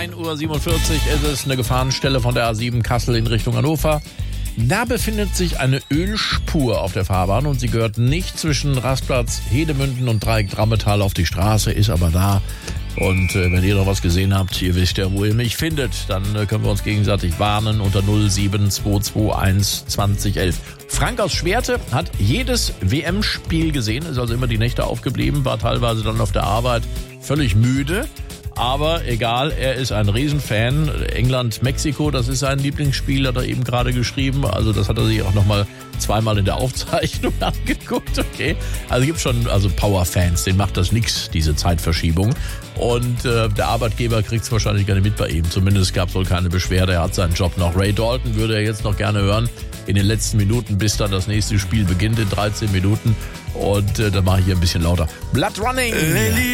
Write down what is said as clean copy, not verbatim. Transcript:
1:47 Uhr ist es, eine Gefahrenstelle von der A7 Kassel in Richtung Hannover. Da befindet sich eine Ölspur auf der Fahrbahn und sie gehört nicht zwischen Rastplatz Hedemünden und Dreieck Drammetal auf die Straße, ist aber da. Und wenn ihr noch was gesehen habt, ihr wisst ja, wo ihr mich findet, dann können wir uns gegenseitig warnen unter 07221 2011. Frank aus Schwerte hat jedes WM-Spiel gesehen, ist also immer die Nächte aufgeblieben, war teilweise dann auf der Arbeit völlig müde. Aber egal, er ist ein Riesenfan. England, Mexiko, das ist sein Lieblingsspiel, hat er eben gerade geschrieben. Also das hat er sich auch nochmal zweimal in der Aufzeichnung angeguckt. Okay, also gibt schon Power-Fans, denen macht das nichts, diese Zeitverschiebung. Und der Arbeitgeber kriegt es wahrscheinlich gar nicht mit bei ihm. Zumindest gab es wohl keine Beschwerde, er hat seinen Job noch. Ray Dalton würde er jetzt noch gerne hören in den letzten Minuten, bis dann das nächste Spiel beginnt in 13 Minuten. Und dann mache ich hier ein bisschen lauter. Blood Running!